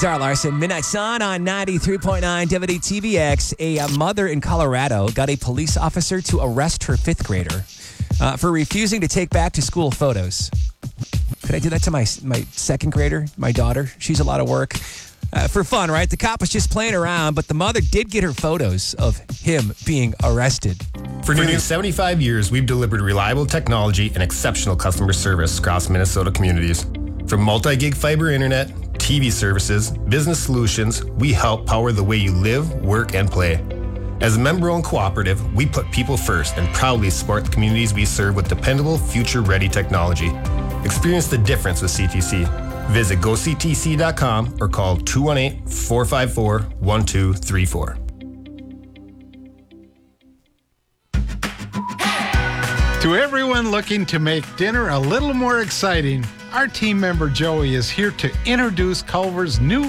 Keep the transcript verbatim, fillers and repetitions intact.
Zara Larson, Midnight Sun on ninety-three point nine W D T V X. A uh, mother in Colorado got a police officer to arrest her fifth grader uh, for refusing to take back to school photos. Could I do that to my my second grader, my daughter? She's a lot of work. Uh, for fun, right? The cop was just playing around, but the mother did get her photos of him being arrested. For nearly seventy-five years, we've delivered reliable technology and exceptional customer service across Minnesota communities. From multi-gig fiber internet, T V services, business solutions, we help power the way you live, work, and play. As a member-owned cooperative, we put people first and proudly support the communities we serve with dependable, future-ready technology. Experience the difference with C T C. Visit go c t c dot com or call two one eight, four five four, one two three four. To everyone looking to make dinner a little more exciting, our team member Joey is here to introduce Culver's new